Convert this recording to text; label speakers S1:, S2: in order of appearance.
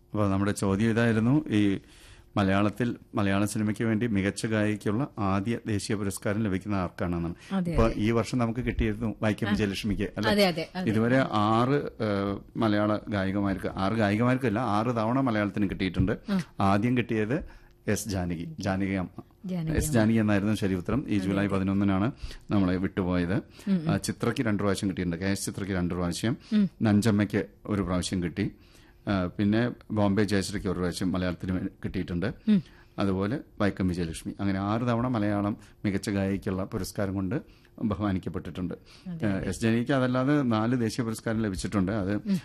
S1: അപ്പോൾ നമ്മുടെ ചോദ്യം ഇതായിരുന്നു, ഈ മലയാള സിനിമയ്ക്ക് വേണ്ടി മികച്ച ഗായികയ്ക്കുള്ള ആദ്യ ദേശീയ പുരസ്കാരം ലഭിക്കുന്ന ആർക്കാണെന്നാണ്. ഇപ്പൊ ഈ വർഷം നമുക്ക് കിട്ടിയിരുന്നു വൈക്കം വിജയലക്ഷ്മിക്ക് അല്ലെ. ഇതുവരെ 6 മലയാള ഗായികമാർക്ക്, 6 ഗായികമാർക്കല്ല 6 തവണ മലയാളത്തിന് കിട്ടിയിട്ടുണ്ട്. ആദ്യം കിട്ടിയത് എസ് ജാനകി അമ്മ. എസ് ജാനകി എന്നായിരുന്നു ശരി ഉത്തരം. ഈ ജൂലൈ 11 നമ്മളെ വിട്ടുപോയത്. ചിത്രയ്ക്ക് 2 പ്രാവശ്യം കിട്ടിയിട്ടുണ്ട്. KS ചിത്രയ്ക്ക് 2 പ്രാവശ്യം, നഞ്ചമ്മയ്ക്ക് 1 പ്രാവശ്യം കിട്ടി. പിന്നെ ബോംബെ ജയശ്രീക്ക് 1 പ്രാവശ്യം മലയാളത്തിന് കിട്ടിയിട്ടുണ്ട്. അതുപോലെ വൈക്കം വിജയലക്ഷ്മി. അങ്ങനെ 6 തവണ മലയാളം മികച്ച ഗായികയ്ക്കുള്ള പുരസ്കാരം കൊണ്ട് ബഹുമാനിക്കപ്പെട്ടിട്ടുണ്ട്. എസ് ജാനകിക്ക് അതല്ലാതെ 4 ദേശീയ പുരസ്കാരം ലഭിച്ചിട്ടുണ്ട്. അത്